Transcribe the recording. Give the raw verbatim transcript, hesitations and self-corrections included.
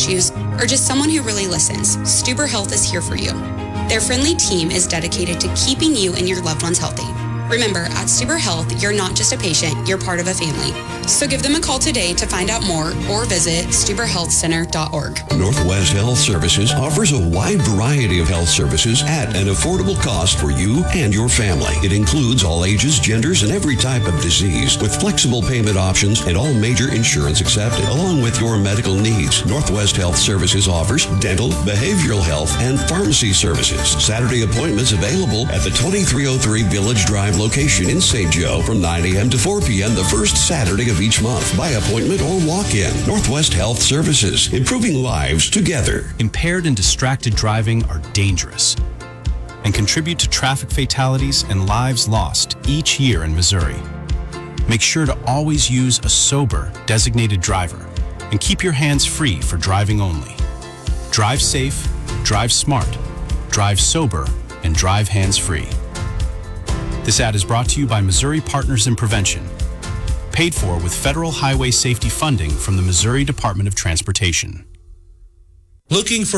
issues, or just someone who really listens, Stuber Health is here for you. Their friendly team is dedicated to keeping you and your loved ones healthy. Remember, at Stuber Health, you're not just a patient, you're part of a family. So give them a call today to find out more or visit stuber health center dot org. Northwest Health Services offers a wide variety of health services at an affordable cost for you and your family. It includes all ages, genders, and every type of disease with flexible payment options and all major insurance accepted. Along with your medical needs, Northwest Health Services offers dental, behavioral health, and pharmacy services. Saturday appointments available at the twenty-three oh three Village Drive location in Saint Joe from nine a.m. to four p.m. the first Saturday of each month by appointment or walk-in. Northwest Health Services, improving lives together. Impaired and distracted driving are dangerous and contribute to traffic fatalities and lives lost each year in Missouri. Make sure to always use a sober, designated driver and keep your hands free for driving only. Drive safe, drive smart, drive sober, and drive hands-free. This ad is brought to you by Missouri Partners in Prevention, paid for with federal highway safety funding from the Missouri Department of Transportation. Looking for